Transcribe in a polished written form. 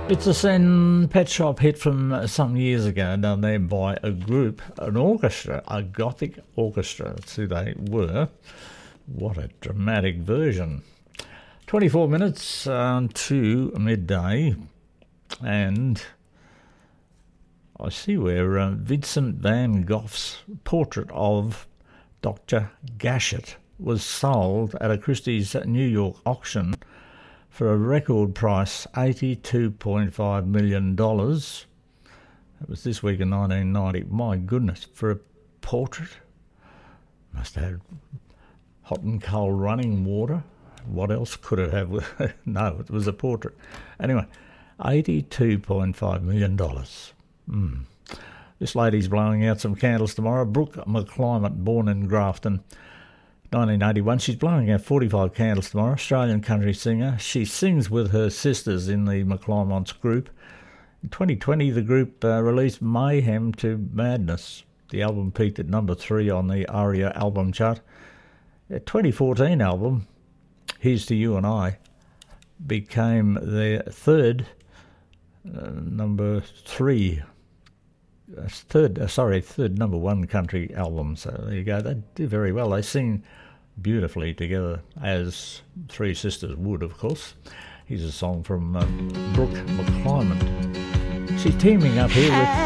It's a Sen Pet Shop hit from some years ago, done there by a group, an orchestra, a Gothic orchestra. That's who they were. What a dramatic version. 24 minutes to midday, and I see where Vincent van Gogh's portrait of Dr. Gashett was sold at a Christie's New York auction for a record price, $82.5 million. It was this week in 1990. My goodness, for a portrait. Must have had hot and cold running water. What else could it have? No, it was a portrait. Anyway, $82.5 million. This lady's blowing out some candles tomorrow. Brooke McClymont, born in Grafton, 1981. She's blowing out 45 candles tomorrow. Australian country singer. She sings with her sisters in the McClymonts group. In 2020, the group released Mayhem to Madness. The album peaked at number 3 on the ARIA album chart. Their 2014 album, Here's to You and I, became their third number 1 country album. So there you go. They do very well. They sing beautifully together, as three sisters would, of course. Here's a song from Brooke McClymont. She's teaming up here with